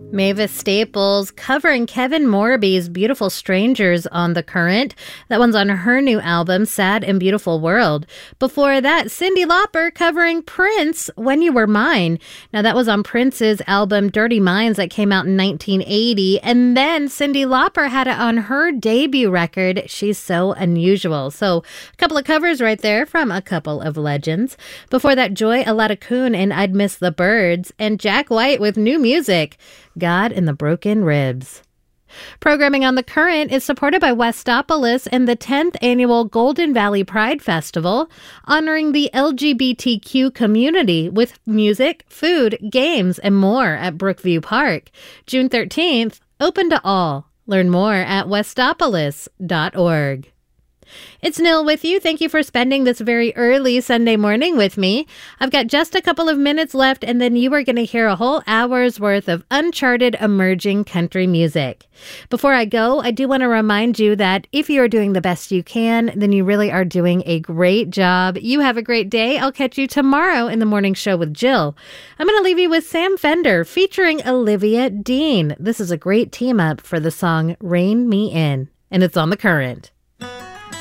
Mavis Staples covering Kevin Morby's Beautiful Strangers on The Current. That one's on her new album, Sad and Beautiful World. Before that, Cyndi Lauper covering Prince, When You Were Mine. Now, that was on Prince's album Dirty Minds that came out in 1980. And then Cyndi Lauper had it on her debut record, She's So Unusual. So, a couple of covers right there from a couple of legends. Before that, Joy Aladakun and I'd Miss the Birds. And Jack White with new music, God in the Broken Ribs. Programming on The Current is supported by Westopolis and the 10th annual Golden Valley Pride Festival, honoring the LGBTQ community with music, food, games, and more at Brookview Park. June 13th, open to all. Learn more at westopolis.org. It's Nil with you. Thank you for spending this very early Sunday morning with me. I've got just a couple of minutes left, and then you are going to hear a whole hour's worth of uncharted emerging country music. Before I go, I do want to remind you that if you are doing the best you can, then you really are doing a great job. You have a great day. I'll catch you tomorrow in the morning show with Jill. I'm going to leave you with Sam Fender featuring Olivia Dean. This is a great team up for the song Rein Me In, and it's on The Current.